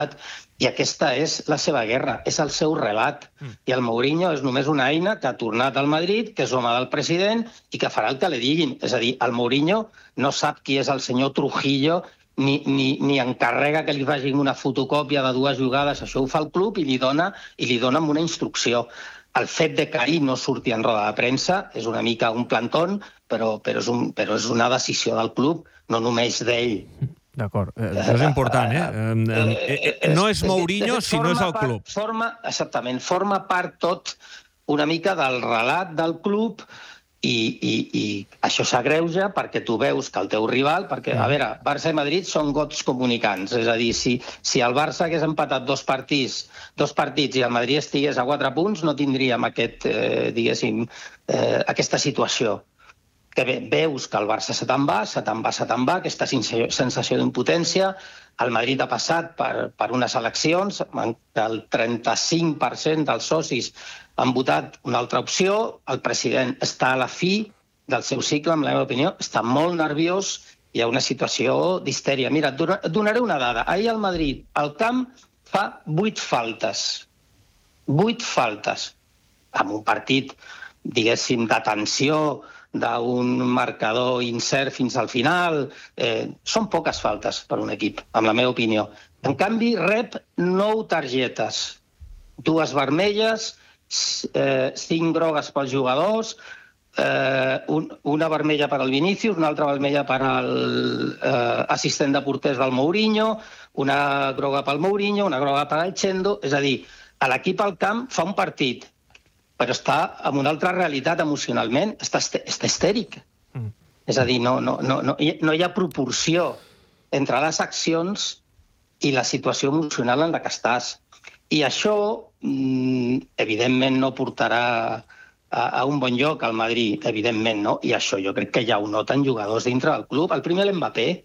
i aquesta és la seva guerra, és el seu relat. I el Mourinho és només una eina que ha tornat al Madrid, que és home del president i que farà el que li diguin. És a dir, el Mourinho no sap qui és el senyor Trujillo ni encarrega que li facin una fotocòpia de 2 jugades. Això ho fa el club i li dona amb una instrucció. El fet de que ahir no surti en roda de premsa és una mica un plantón, però és una decisió del club, no només d'ell. D'acord, això és important, No és Mourinho si no és el club. Exactament, forma part tot una mica del relat del club i això s'agreuja perquè tu veus que el teu rival, perquè, a veure, Barça i Madrid són gots comunicants, és a dir, si el Barça hagués empatat dos partits i el Madrid estigués a 4 punts, no tindríem aquesta situació. Que veus que el Barça se te'n va, aquesta sensació d'impotència. El Madrid ha passat per unes eleccions en què el 35% dels socis han votat una altra opció. El president està a la fi del seu cicle, en la meva opinió, està molt nerviós, hi ha una situació d'histèria. Mira, et donaré una dada. Ahir al Madrid, al camp, fa 8 faltes. 8 faltes. En un partit, diguéssim, de tensió, d'un marcador incert fins al final. Són poques faltes per un equip, en la meva opinió. En canvi, rep 9 targetes, 2 vermelles, 5 grogues pels jugadors, una vermella per al Vinícius, una altra vermella per a l'assistent de porters del Mourinho, una groga pel Mourinho, una groga per al Chendo. És a dir, l'equip al camp fa un partit, però està en una altra realitat emocionalment, està histèric. És a dir, no hi ha proporció entre les accions i la situació emocional en la que estàs. I això, evidentment, no portarà a un bon lloc al Madrid, evidentment, no? I això jo crec que ja ho noten jugadors dintre del club. El primer, l'Mbappé,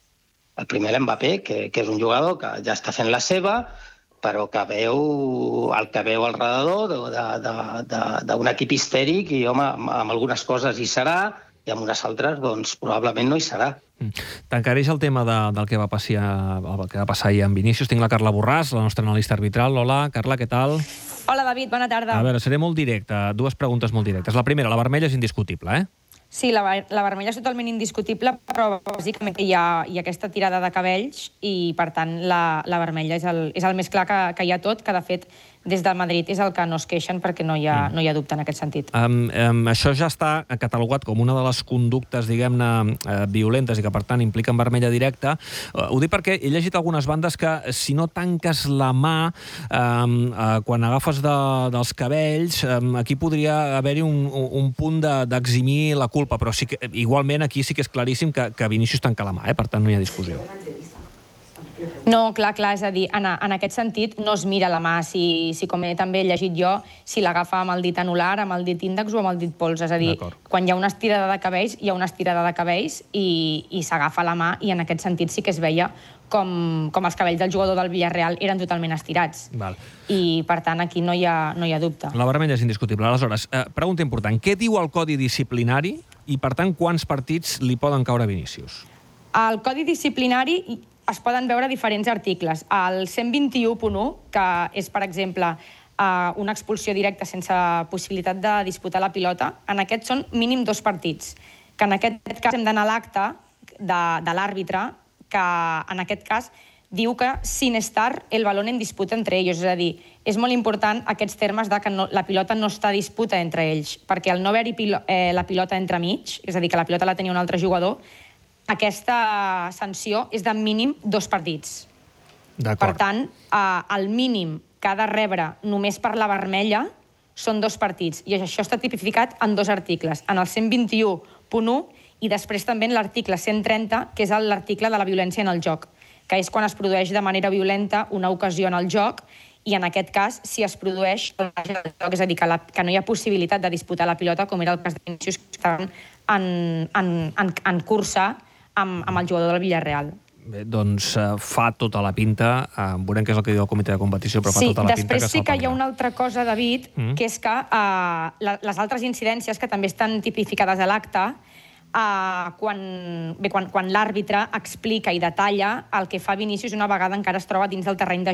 que és un jugador que ja està fent la seva, però que veu el que veu al redador d'un equip histèric i, home, amb algunes coses hi serà i amb unes altres, doncs, probablement no hi serà. T'encareix el tema del que va passar ahir amb Vinícius. Tinc la Carla Borràs, la nostra analista arbitral. Hola, Carla, què tal? Hola, David, bona tarda. A veure, seré molt directe. 2 preguntes molt directes. La primera, la vermella és indiscutible, Sí, la vermella és totalment indiscutible, però bàsicament hi ha aquesta tirada de cabells i, per tant, la vermella és el més clar que hi ha tot, que, de fet, des del Madrid és el que no es queixen perquè no hi ha dubte en aquest sentit. Això ja està catalogat com una de les conductes, diguem-ne, violentes i que, per tant, impliquen vermella directa. Ho dic perquè he llegit algunes bandes que, si no tanques la mà quan agafes dels cabells, aquí podria haver-hi un punt d'eximir la culpa, però sí que, igualment, aquí sí que és claríssim que Vinícius tanca la mà, per tant, no hi ha discussió. No, clar, és a dir, en aquest sentit no es mira la mà, si com també he llegit jo, si l'agafa amb el dit anular, amb el dit índex o amb el dit pols. És a dir, quan hi ha una estirada de cabells, hi ha una estirada de cabells i s'agafa la mà, i en aquest sentit sí que es veia com els cabells del jugador del Villarreal eren totalment estirats. I, per tant, aquí no hi ha dubte. La vermella és indiscutible. Aleshores, pregunta important. Què diu el Codi Disciplinari i, per tant, quants partits li poden caure a Vinícius? El Codi Disciplinari es poden veure diferents articles. El 121.1, que és, per exemple, una expulsió directa sense possibilitat de disputar la pilota, en aquest són mínim 2 partits, que en aquest cas hem d'anar a l'acte de l'àrbitre, que en aquest cas diu que sin estar el balón en disputa entre ells. És a dir, és molt important aquests termes de que la pilota no està a disputa entre ells, perquè al no haver-hi la pilota entremig, és a dir, que la pilota la tenia un altre jugador, aquesta sanció és de mínim 2 partits. Per tant, el mínim que ha de rebre només per la vermella són 2 partits. I això està tipificat en 2 articles, en el 121.1 i després també en l'article 130, que és l'article de la violència en el joc, que és quan es produeix de manera violenta una ocasió en el joc, i en aquest cas, si es produeix el joc, és a dir, que no hi ha possibilitat de disputar la pilota, com era el cas de Vinícius, que estaven en cursa amb el jugador del Villarreal. Bé, doncs fa tota la pinta, veurem què és el que diu el comitè de competició, però fa tota la pinta que després sí que hi ha una altra cosa, David, que és que les altres incidències que també estan tipificades a l'acte, quan l'àrbitre explica i detalla el que fa Vinícius una vegada encara es troba dins del terreny de